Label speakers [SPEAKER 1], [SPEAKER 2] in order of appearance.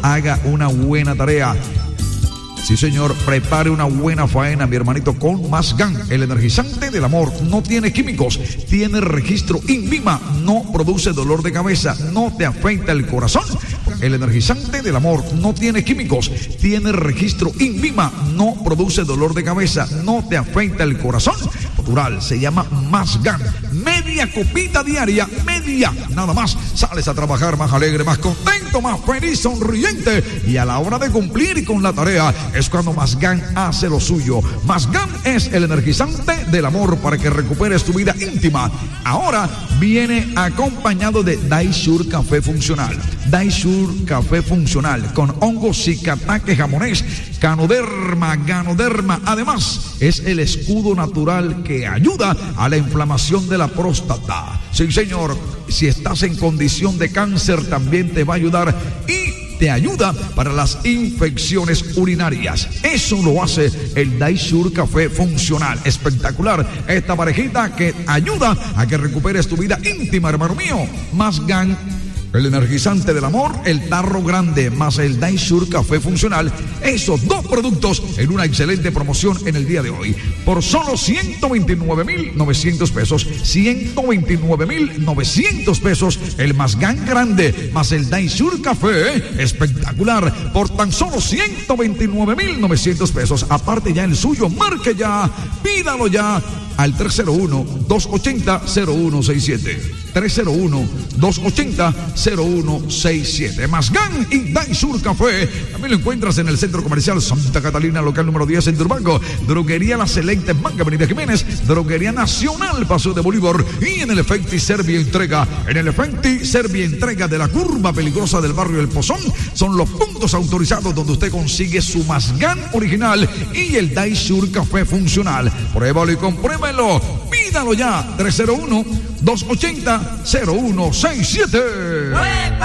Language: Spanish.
[SPEAKER 1] haga una buena tarea. Sí, señor, prepare una buena faena, mi hermanito, con Mazgan. El energizante del amor no tiene químicos, tiene registro INVIMA, no produce dolor de cabeza, no te afecta el corazón. El energizante del amor no tiene químicos, tiene registro INVIMA, no produce dolor de cabeza, no te afecta el corazón. Natural, se llama Mazgan. Media copita diaria, media, nada más. Sales a trabajar más alegre, más contento, más feliz, sonriente. Y a la hora de cumplir con la tarea, es cuando Mazgan hace lo suyo. Mazgan es el energizante del amor para que recuperes tu vida íntima. Ahora viene acompañado de Daisur Café Funcional. Daisur Café Funcional con hongo shiitake jamonés, ganoderma. Además, es el escudo natural que ayuda a la inflamación de la próstata. Sí, señor, si estás en condición de cáncer también te va a ayudar y te ayuda para las infecciones urinarias. Eso lo hace el Daisur Café Funcional. Espectacular esta parejita que ayuda a que recuperes tu vida íntima, hermano mío. Mazgan, el energizante del amor, el tarro grande, más el Daisur Café Funcional. Esos dos productos en una excelente promoción en el día de hoy. Por solo 129,900 pesos. 129,900 pesos. El Mazgan grande, más el Daisur Café. Espectacular. Por tan solo 129,900 pesos. Aparte ya el suyo. Marque ya. Pídalo ya al 301-280-0167. 301-280-0167. Mazgan y Daisur Café. También lo encuentras en el Centro Comercial Santa Catalina, local número 10 en Turbanco. Droguería La Selecta en Banca Avenida Jiménez. Droguería Nacional, Paseo de Bolívar. Y en el Efecti Servia Entrega. En el Efecti Servia Entrega de la curva peligrosa del barrio El Pozón. Son los puntos autorizados donde usted consigue su Mazgan original y el Daisur Café Funcional. Pruébalo y compruébelo. Pídalo ya. 301-280-0167.